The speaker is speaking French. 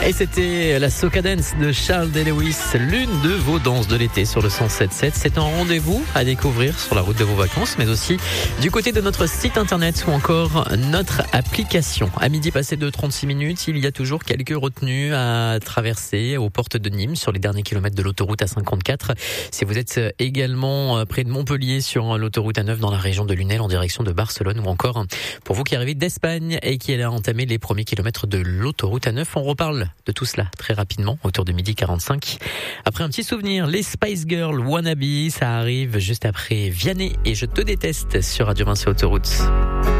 Et c'était la Soca Dance de Charles Day Lewis, l'une de vos danses de l'été sur le 107.7. C'est un rendez-vous à découvrir sur la route de vos vacances, mais aussi du côté de notre site internet ou encore notre application. À midi passé de 36 minutes, il y a toujours quelques retenues à traverser aux portes de Nîmes sur les derniers kilomètres de l'autoroute A54. Si vous êtes également près de Montpellier sur l'autoroute A9 dans la région de Lunel en direction de Barcelone, ou encore pour vous qui arrivez d'Espagne et qui allez entamer les premiers kilomètres de l'autoroute A9, on reparle de tout cela très rapidement autour de 12h45. Après un petit souvenir, les Spice Girls Wannabe, ça arrive juste après Vianney et Je te déteste sur Radio Vinci Autoroute.